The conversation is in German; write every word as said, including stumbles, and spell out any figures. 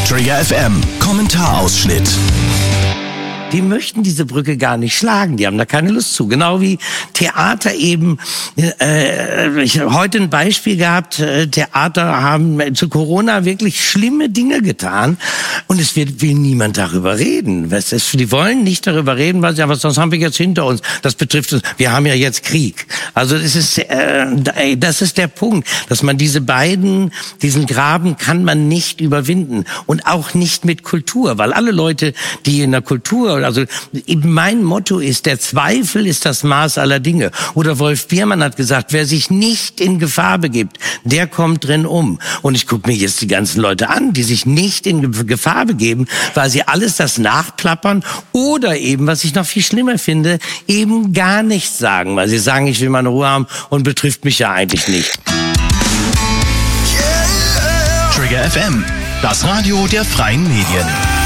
Trigger F M, Kommentarausschnitt. Die möchten diese Brücke gar nicht schlagen, die haben da keine Lust zu. Genau wie Theater eben, äh, ich habe heute ein Beispiel gehabt, äh, Theater haben zu Corona wirklich schlimme Dinge getan und es wird, will niemand darüber reden. Was ist, die wollen nicht darüber reden, weil sie, aber sonst haben wir jetzt hinter uns. Das betrifft uns, wir haben ja jetzt Krieg. Also es ist, äh, das ist der Punkt, dass man diese beiden, diesen Graben kann man nicht überwinden und auch nicht mit Kultur, weil alle Leute, die in der Kultur, also eben mein Motto ist, der Zweifel ist das Maß aller Dinge. Oder Wolf Biermann hat gesagt, wer sich nicht in Gefahr begibt, der kommt drin um. Und ich gucke mir jetzt die ganzen Leute an, die sich nicht in Gefahr begeben, weil sie alles das nachplappern oder eben, was ich noch viel schlimmer finde, eben gar nichts sagen, weil sie sagen, ich will meine Ruhe haben und betrifft mich ja eigentlich nicht. Trigger F M, das Radio der freien Medien.